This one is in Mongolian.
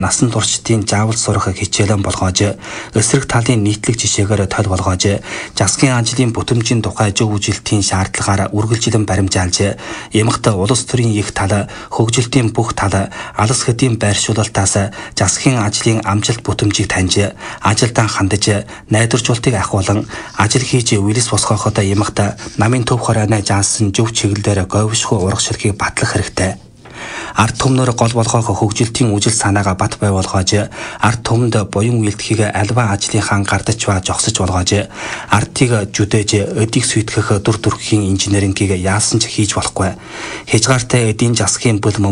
насан туршдын заавал сурах хичээлэн болгоож, эсрэг талын нийтлэг жишээгээр тол болгоож, засгийн ажлын бүтэмжийн тухай зөв үжилтийн шаардлагаар үргэлжилэн баримжаалж, ямагт улс төрийн их тал, хөгжилтийн бүх тал, алс хэдийн байршуулалтаас засгийн ажлын амжилт бүтэмжийг таньж, ажилдаа хандаж, найдваржуулалтыг ахиулан, ажил хийж үлэс босгоход ямагт намын төв хорооны заасан зөв чиглэлээр говьшгүй урагшлахыг батлах хэрэгтэй. Ард түмнөр гол болгох хөгжилтийн үжил санаагаа бат бай болгоож, ард түмэнд буян үйлдэхийг альва ажлынхаа гардаж ба жогсож болгоож, ардыг жүдээж өдийг сүйтгэх дүр төрхийн инженерингийг яасан ч хийж болохгүй. Хязгаартай эдийн засгийн бүл